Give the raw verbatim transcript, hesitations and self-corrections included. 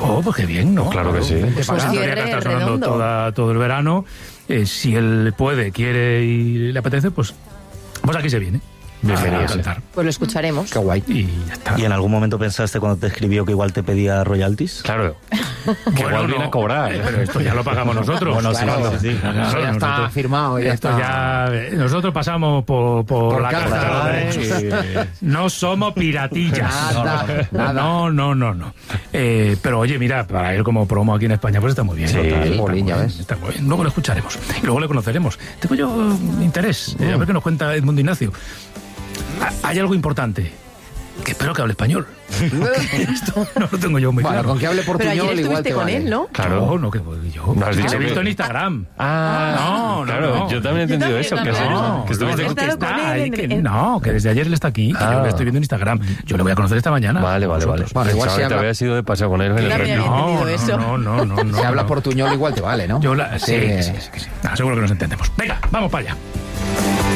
Kiko, pues qué bien, ¿no? Claro que sí. Pues Pues cierre cierre que está sonando redondo. toda, todo el verano. Eh, si él puede, quiere y le apetece, pues, pues aquí se viene. Bienvenido, A sí. cantar. Pues lo escucharemos. Qué guay. Y ya está. ¿Y en algún momento pensaste cuando te escribió que igual te pedía royalties? Claro. Que Bueno, igual viene no, a cobrar. eh, Pero esto ya lo pagamos nosotros. Bueno, sí, Claro. sí, sí. Claro, Eso ya está nosotros- firmado. Ya Esto está. ya... eh, Nosotros pasamos por, por, Por la casa, casa de los ¿eh? derechos. No somos piratillas. Nada, nada. No, no, no, no. Eh, pero oye, mira, para él como promo aquí en España, pues está muy bien. Sí, Total, está Molín, muy ya bien, ves. está muy bien. Luego lo escucharemos. Y luego le conoceremos. Tengo yo eh, interés. eh, a ver qué nos cuenta Edmundo Ignacio. Ha- Hay algo importante. Que espero que hable español. Esto no lo tengo yo muy Bueno, claro. con que hable Pero ayer portuñol igual estuviste te con vale. él, ¿no? Claro. Yo, no, que yo. No has dicho Lo he que- visto en Instagram. Ah, No, no, claro. no. Yo también he entendido Yo eso. también, Que, también. has- No, que estuviste no, He que estado está con él ahí, en- que en- no, que desde ayer él está aquí, que Ah. yo le estoy viendo en Instagram. Yo le voy a conocer esta mañana. Vale, vale, vale. Vosotros. Bueno, igual Pensaba si que te habla- habías ido de paseo con él en el también retiro. había No, entendido eso. no, no, no, no. Si habla no. portuñol igual te vale, ¿no? Yo la, sí, Sí. sí, sí, sí, sí. Ah, seguro que nos entendemos. Venga, vamos para allá.